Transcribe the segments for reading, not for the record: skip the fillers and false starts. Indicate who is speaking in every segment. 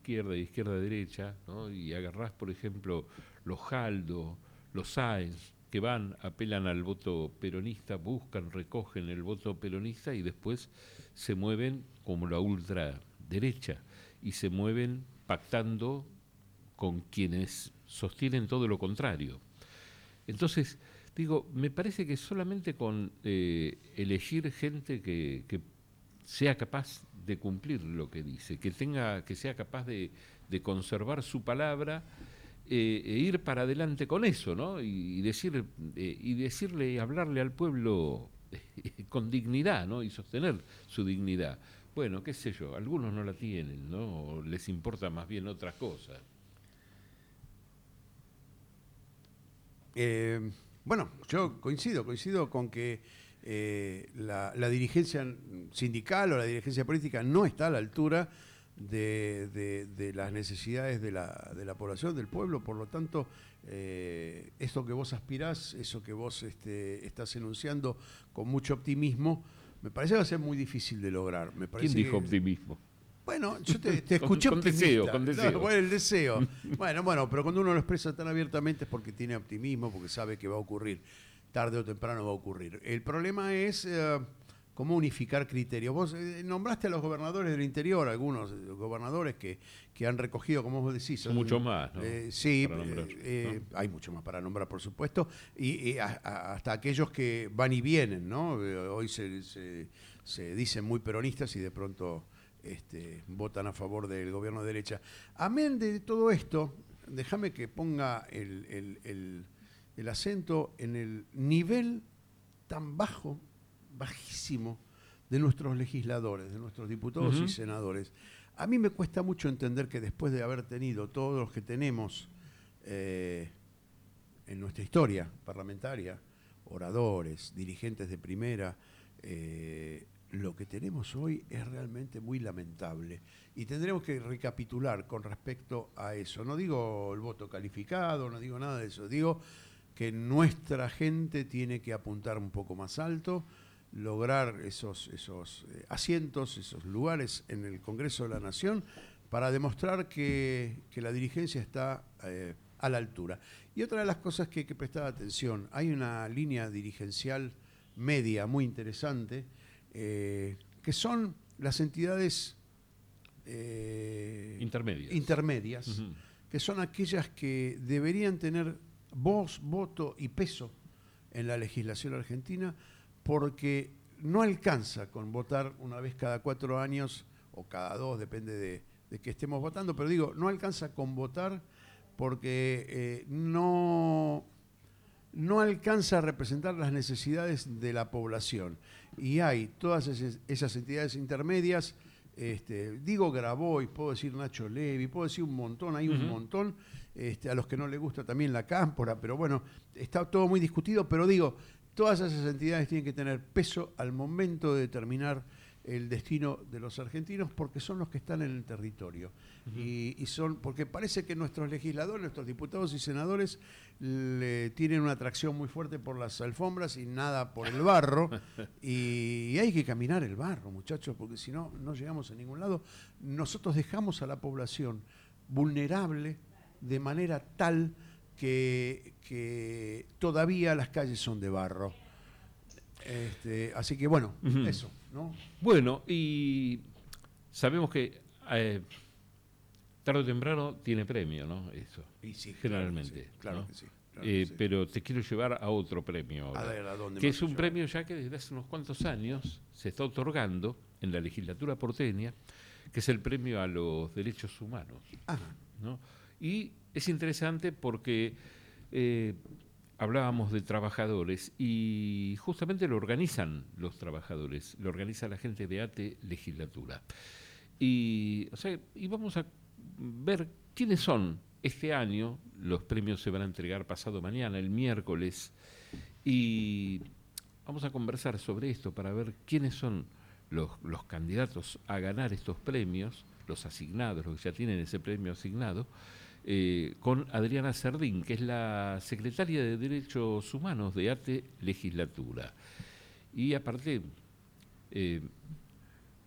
Speaker 1: izquierda y izquierda-derecha, ¿no? Y agarrás, por ejemplo, los Jaldo, los Sáenz, que van, apelan al voto peronista, buscan, recogen el voto peronista y después se mueven como la ultraderecha y se mueven pactando con quienes sostienen todo lo contrario. Entonces, digo, me parece que solamente con elegir gente que sea capaz de cumplir lo que dice, que sea capaz de conservar su palabra, e ir para adelante con eso, ¿no? Y decirle, hablarle al pueblo con dignidad, ¿no? Y sostener su dignidad. Bueno, qué sé yo, algunos no la tienen, ¿no? O les importa más bien otras cosas.
Speaker 2: Bueno, yo coincido con que la dirigencia sindical o la dirigencia política no está a la altura de las necesidades de la población, del pueblo. Por lo tanto, esto que vos aspirás, eso que vos estás enunciando con mucho optimismo, me parece que va a ser muy difícil de lograr.
Speaker 1: ¿Quién dijo optimismo?
Speaker 2: Bueno, yo te escuché
Speaker 1: con deseo, con deseo.
Speaker 2: No, bueno, el deseo. Bueno, pero cuando uno lo expresa tan abiertamente es porque tiene optimismo, porque sabe que va a ocurrir. Tarde o temprano va a ocurrir. El problema es cómo unificar criterios. Vos nombraste a los gobernadores del interior, algunos gobernadores que han recogido, como vos decís.
Speaker 1: Son mucho más, ¿no?
Speaker 2: Sí,
Speaker 1: para nombrar, ¿no?
Speaker 2: Hay mucho más para nombrar, por supuesto. Y hasta aquellos que van y vienen, ¿no? Hoy se dicen muy peronistas y de pronto votan a favor del gobierno de derecha. Amén de todo esto, déjame que ponga el acento en el nivel tan bajísimo de nuestros legisladores, de nuestros diputados y senadores. A mí me cuesta mucho entender que después de haber tenido todos los que tenemos en nuestra historia parlamentaria, oradores, dirigentes de primera, lo que tenemos hoy es realmente muy lamentable y tendremos que recapitular con respecto a eso. No digo el voto calificado, no digo nada de eso, digo que nuestra gente tiene que apuntar un poco más alto, lograr esos asientos, esos lugares en el Congreso de la Nación para demostrar que la dirigencia está a la altura. Y otra de las cosas que hay que prestar atención, hay una línea dirigencial media muy interesante, que son las entidades intermedias, que son aquellas que deberían tener voz, voto y peso en la legislación argentina, porque no alcanza con votar una vez cada 4 años o cada 2, depende de que estemos votando, pero digo, no alcanza con votar porque no alcanza a representar las necesidades de la población. Y hay todas esas entidades intermedias, digo Grabois, puedo decir Nacho Levi, puedo decir un montón, hay un montón, a los que no les gusta también la Cámpora, pero bueno, está todo muy discutido, pero digo, todas esas entidades tienen que tener peso al momento de determinar el destino de los argentinos, porque son los que están en el territorio. Y son, porque parece que nuestros legisladores, nuestros diputados y senadores tienen una atracción muy fuerte por las alfombras y nada por el barro, y hay que caminar el barro, muchachos, porque si no, no llegamos a ningún lado. Nosotros dejamos a la población vulnerable de manera tal que todavía las calles son de barro. Así que bueno, eso, ¿no?
Speaker 1: Bueno, y sabemos que tarde o temprano tiene premio, ¿no? Eso.
Speaker 2: Y sí,
Speaker 1: generalmente.
Speaker 2: Claro
Speaker 1: ¿no?
Speaker 2: que sí. Claro que sí.
Speaker 1: Pero te quiero llevar a otro premio ahora,
Speaker 2: A ver, ¿a dónde
Speaker 1: que
Speaker 2: me
Speaker 1: es un
Speaker 2: llevar?
Speaker 1: premio ya que desde hace unos cuantos años se está otorgando en la legislatura porteña, que es el premio a los derechos humanos.
Speaker 2: Ajá.
Speaker 1: ¿No? Y es interesante porque hablábamos de trabajadores y justamente lo organizan los trabajadores, lo organiza la gente de ATE Legislatura. Y vamos a ver quiénes son. Este año los premios se van a entregar pasado mañana, el miércoles, y vamos a conversar sobre esto para ver quiénes son los candidatos a ganar estos premios, los asignados, los que ya tienen ese premio asignado, con Adriana Serdín, que es la secretaria de Derechos Humanos de ATE Legislatura. Y aparte,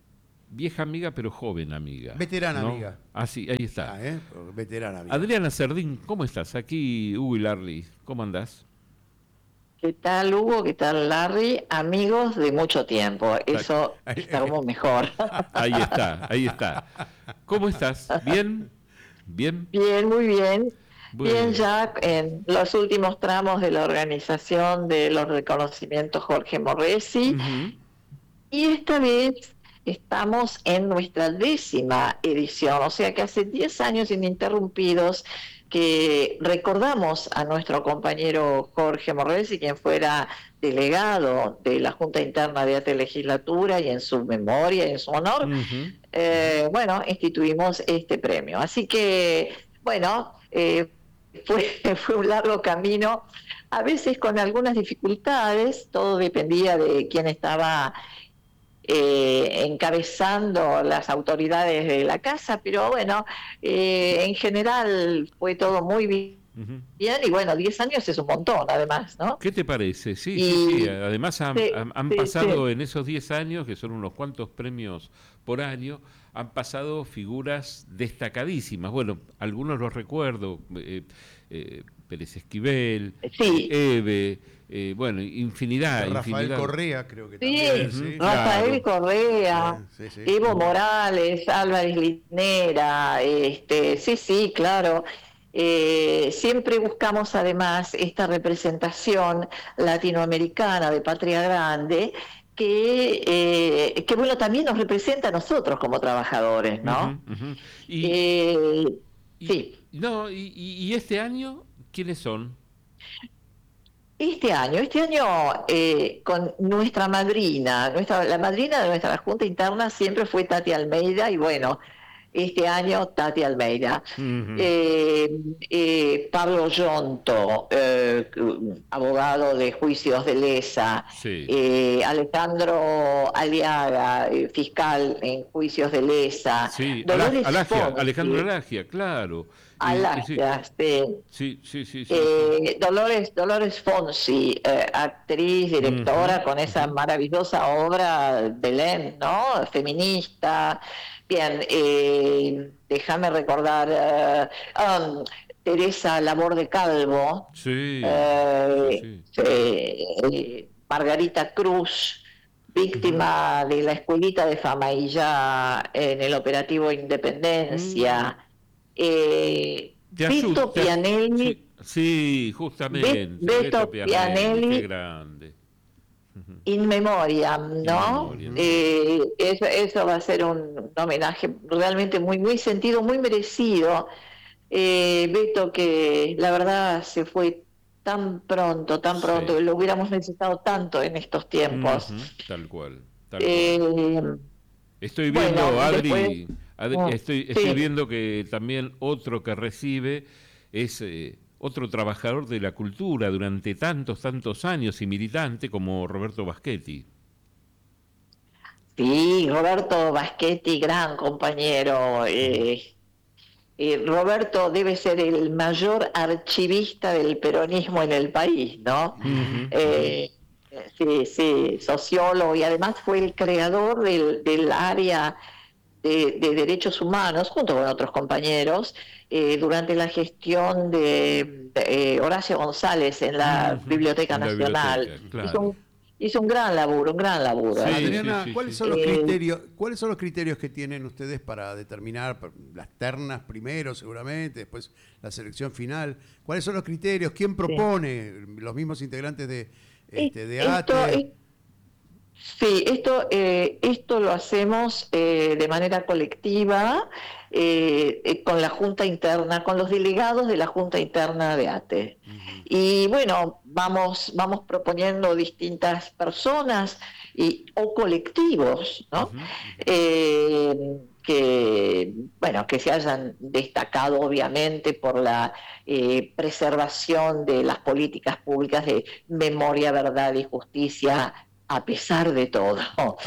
Speaker 1: vieja amiga, pero joven amiga.
Speaker 2: Veterana
Speaker 1: ¿no?
Speaker 2: amiga.
Speaker 1: Ah, sí, ahí está.
Speaker 2: Veterana amiga.
Speaker 1: Adriana Cerdín, ¿cómo estás? Aquí, Hugo y Larry, ¿cómo andás?
Speaker 3: ¿Qué tal, Hugo? ¿Qué tal, Larry? Amigos de mucho tiempo. Eso está como mejor.
Speaker 1: Ahí está, ahí está. ¿Cómo estás? ¿Bien? ¿Bien?
Speaker 3: Bien, muy bien.
Speaker 1: Bueno.
Speaker 3: Bien, ya en los últimos tramos de la organización de los reconocimientos Jorge Morresi.
Speaker 1: Uh-huh.
Speaker 3: Y esta vez estamos en nuestra 10ª edición, o sea que hace 10 años ininterrumpidos que recordamos a nuestro compañero Jorge Morresi, quien fuera delegado de la Junta Interna de ATE Legislatura, y en su memoria y en su honor, bueno, instituimos este premio. Así que, bueno, fue un largo camino, a veces con algunas dificultades, todo dependía de quién estaba encabezando las autoridades de la casa, pero bueno, en general fue todo muy bien.
Speaker 1: Uh-huh.
Speaker 3: Bien, y bueno, 10 años es un montón, además, ¿no?
Speaker 1: ¿Qué te parece? Sí. Además han pasado en esos 10 años, que son unos cuantos premios por año, han pasado figuras destacadísimas. Bueno, algunos los recuerdo, Pérez Esquivel, Eve, bueno, infinidad.
Speaker 2: Rafael Correa, creo que también.
Speaker 3: Sí, Rafael Correa, Evo Morales, Álvarez Linera, sí, claro. Siempre buscamos además esta representación latinoamericana de Patria Grande que bueno, también nos representa a nosotros como trabajadores, ¿no?
Speaker 1: Uh-huh.
Speaker 3: Sí.
Speaker 1: ¿Y este año quiénes son?
Speaker 3: Este año, con nuestra madrina, la madrina de nuestra Junta Interna siempre fue Tati Almeida, y bueno, este año Tati Almeida.
Speaker 1: Uh-huh.
Speaker 3: Pablo Yonto, abogado de juicios de lesa.
Speaker 1: Sí.
Speaker 3: Alejandro Aliaga, fiscal en juicios de lesa.
Speaker 1: Sí, Alejandro Alagia, claro.
Speaker 3: Alagia,
Speaker 1: sí.
Speaker 3: Dolores Fonsi, actriz, directora, con esa maravillosa obra Belén, ¿no? Feminista. Bien, déjame recordar Teresa Laborde Calvo, Margarita Cruz, víctima de la escuelita de Famaillá en el operativo Independencia. Beto Pianelli.
Speaker 1: Sí, justamente.
Speaker 3: Beto Pianelli.
Speaker 1: Qué grande.
Speaker 3: In memoriam, ¿no? Eso va a ser un homenaje realmente muy, muy sentido, muy merecido. Beto, que la verdad se fue tan pronto, lo hubiéramos necesitado tanto en estos tiempos.
Speaker 1: Tal cual. Estoy viendo,
Speaker 3: bueno,
Speaker 1: Adri, estoy viendo que también otro que recibe es otro trabajador de la cultura durante tantos años y militante como Roberto Baschetti.
Speaker 3: Sí, Roberto Baschetti, gran compañero. Roberto debe ser el mayor archivista del peronismo en el país, ¿no? Sí, sociólogo, y además fue el creador del área de derechos humanos, junto con otros compañeros, durante la gestión de Horacio González en la Biblioteca Nacional.
Speaker 1: Claro.
Speaker 3: Hizo un gran laburo.
Speaker 2: Sí, Adriana, ¿cuáles son los criterios que tienen ustedes para determinar las ternas primero, seguramente, después la selección final? ¿Cuáles son los criterios? ¿Quién propone? ¿Los mismos integrantes de ATE?
Speaker 3: Sí, esto lo hacemos de manera colectiva con la Junta Interna, con los delegados de la Junta Interna de ATE. Y bueno, vamos proponiendo distintas personas o colectivos, ¿no? Que se hayan destacado obviamente por la preservación de las políticas públicas de memoria, verdad y justicia, a pesar de todo.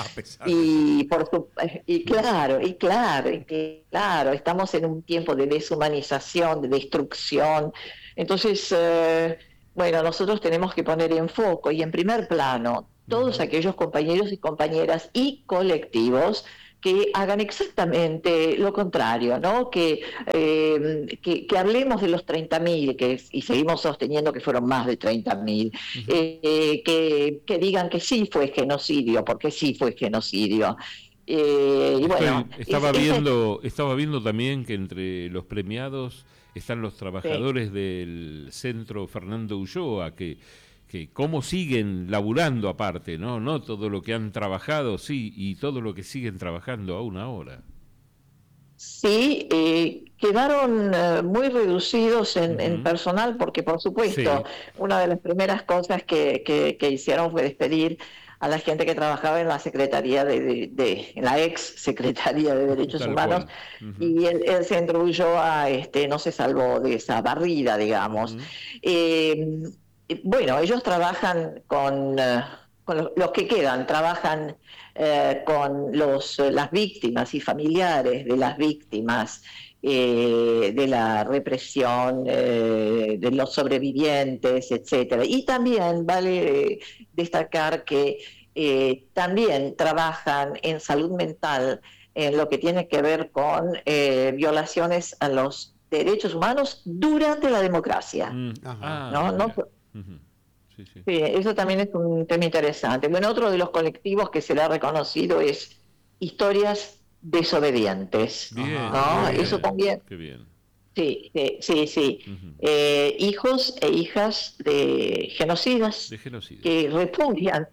Speaker 3: Claro, estamos en un tiempo de deshumanización, de destrucción. Entonces, bueno, nosotros tenemos que poner en foco y en primer plano todos aquellos compañeros y compañeras y colectivos que hagan exactamente lo contrario, ¿no? Que hablemos de los 30.000, y seguimos sosteniendo que fueron más de 30.000, que digan que sí fue genocidio, porque sí fue genocidio. Y bueno,
Speaker 1: Estaba viendo también que entre los premiados están los
Speaker 3: sí.
Speaker 1: trabajadores del Centro Fernando Ulloa, que cómo siguen laburando aparte, ¿no? No todo lo que han trabajado, sí, y todo lo que siguen trabajando aún ahora.
Speaker 3: Sí, quedaron muy reducidos en
Speaker 1: Ujú.
Speaker 3: personal porque, por supuesto,
Speaker 1: Sí,
Speaker 3: una de las primeras cosas que hicieron fue despedir a la gente que trabajaba en la Secretaría en la ex Secretaría de Derechos
Speaker 1: tal
Speaker 3: Humanos,
Speaker 1: cual. Ujú,
Speaker 3: y el Centro Ulloa no se salvó de esa barrida, digamos.
Speaker 1: ujú.
Speaker 3: Eh, bueno, ellos trabajan con los que quedan, trabajan con las víctimas y familiares de las víctimas de la represión, de los sobrevivientes, etcétera. Y también vale destacar que también trabajan en salud mental, en lo que tiene que ver con violaciones a los derechos humanos durante la democracia.
Speaker 2: Ajá.
Speaker 3: ¿No? No,
Speaker 1: Mira. Ujú. Sí, sí.
Speaker 3: sí, eso también es un tema interesante. Bueno, otro de los colectivos que se le ha reconocido es Historias Desobedientes,
Speaker 2: Ajá,
Speaker 1: Bien,
Speaker 2: qué
Speaker 3: ¿no?
Speaker 1: muy
Speaker 3: Eso
Speaker 2: bien.
Speaker 1: bien,
Speaker 3: también,
Speaker 1: qué bien.
Speaker 3: sí, sí, sí, sí.
Speaker 1: Ujú.
Speaker 3: Hijos e hijas de
Speaker 1: De
Speaker 3: genocidas
Speaker 1: genocidas.
Speaker 3: que repudian,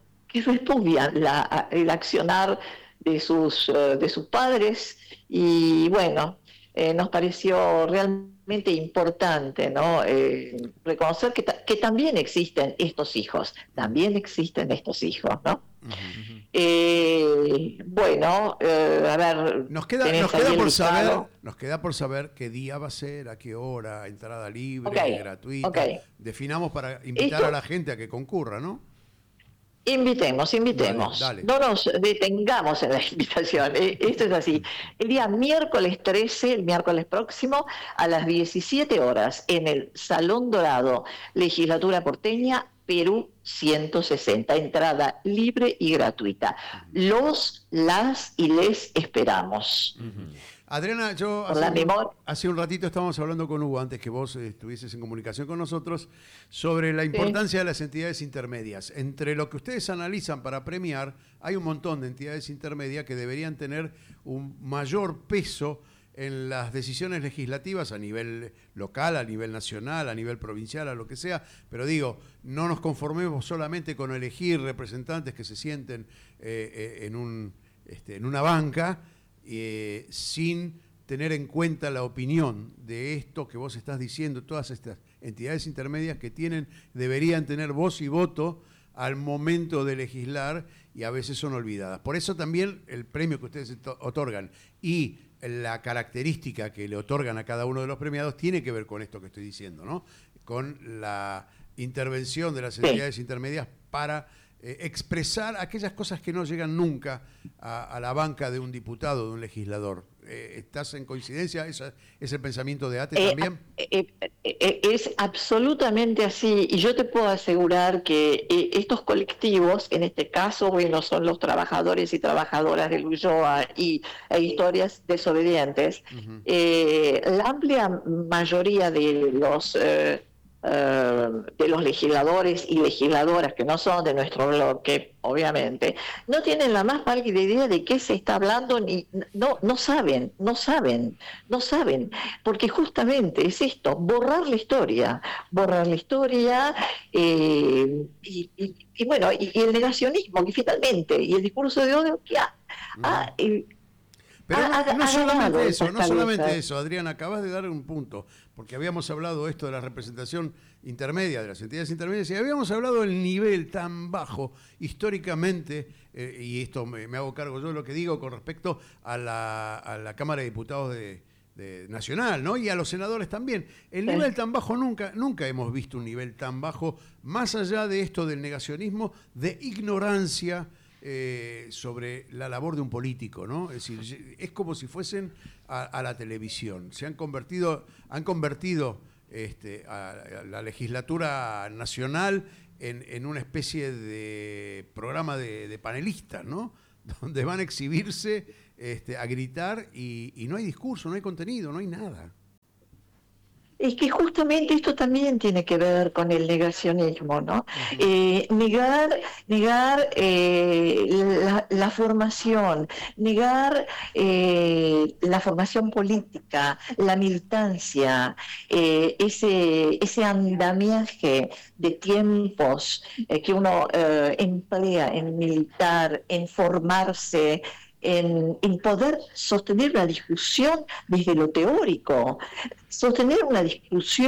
Speaker 3: el accionar de sus padres, y bueno, nos pareció realmente importante, ¿no? Reconocer que también existen estos hijos,
Speaker 2: Ujú,
Speaker 3: también existen estos hijos, ¿no?
Speaker 2: ujú.
Speaker 1: Ujú.
Speaker 3: Bueno, a ver,
Speaker 2: Nos
Speaker 3: tenés ahí
Speaker 2: queda
Speaker 3: el
Speaker 2: por saber,
Speaker 3: listado.
Speaker 2: qué día va a ser, a qué hora, entrada
Speaker 3: Ok,
Speaker 2: libre,
Speaker 3: ok.
Speaker 2: gratuita. Definamos para invitar a
Speaker 3: Esto
Speaker 2: la gente a que concurra, ¿no?
Speaker 3: Invitemos,
Speaker 2: Dale,
Speaker 3: invitemos.
Speaker 2: dale.
Speaker 3: No nos detengamos en la invitación. Esto es así. El día miércoles 13, el miércoles próximo, a las 17 horas, en el Salón Dorado, Legislatura Porteña, Perú 160. Entrada libre y gratuita. Las y les esperamos.
Speaker 1: Ujú.
Speaker 2: Adriana, yo
Speaker 3: Por la memoria.
Speaker 2: hace un ratito estábamos hablando con Hugo, antes que vos estuvieses en comunicación con nosotros, sobre la
Speaker 3: Sí.
Speaker 2: importancia de las entidades intermedias. Entre lo que ustedes analizan para premiar, hay un montón de entidades intermedias que deberían tener un mayor peso en las decisiones legislativas a nivel local, a nivel nacional, a nivel provincial, a lo que sea. Pero digo, no nos conformemos solamente con elegir representantes que se sienten en una banca, sin tener en cuenta la opinión de esto que vos estás diciendo, todas estas entidades intermedias que deberían tener voz y voto al momento de legislar, y a veces son olvidadas. Por eso también el premio que ustedes otorgan y la característica que le otorgan a cada uno de los premiados tiene que ver con esto que estoy diciendo, ¿no? Con la intervención de las
Speaker 3: Sí.
Speaker 2: entidades intermedias para expresar aquellas cosas que no llegan nunca a la banca de un diputado, de un legislador. ¿Estás en coincidencia? ¿Ese es el pensamiento de ATE
Speaker 3: Eh,
Speaker 2: también?
Speaker 3: es absolutamente así, y yo te puedo asegurar que estos colectivos, en este caso, bueno, son los trabajadores y trabajadoras del Ulloa e Historias Desobedientes.
Speaker 2: Ujú.
Speaker 3: La amplia mayoría de los legisladores y legisladoras que no son de nuestro bloque, obviamente, no tienen la más pálida idea de qué se está hablando, ni no saben, no saben, porque justamente es esto, borrar la historia, y bueno, y el negacionismo que finalmente, y el discurso de odio que
Speaker 2: Ujú.
Speaker 3: ha, eh,
Speaker 2: Pero no
Speaker 3: ha ganado
Speaker 2: solamente eso,
Speaker 3: esas
Speaker 2: no solamente
Speaker 3: cabezas.
Speaker 2: eso, Adrián, acabas de dar un punto, porque habíamos hablado esto de la representación intermedia, de las entidades intermedias, y habíamos hablado del nivel tan bajo históricamente, y esto me hago cargo yo de lo que digo con respecto a la Cámara de Diputados de Nacional, ¿no? Y a los senadores también. El nivel tan bajo, nunca hemos visto un nivel tan bajo, más allá de esto del negacionismo, de ignorancia sobre la labor de un político, ¿no? Es decir, es como si fuesen a la televisión. Han convertido a la legislatura nacional en una especie de programa de panelistas, ¿no? Donde van a exhibirse a gritar y no hay discurso, no hay contenido, no hay nada.
Speaker 3: Es que justamente esto también tiene que ver con el negacionismo, ¿no? Negar la formación, negar la formación política, la militancia, ese andamiaje de tiempos que uno emplea en militar, en formarse, en poder sostener la discusión desde lo teórico. Sostener una discusión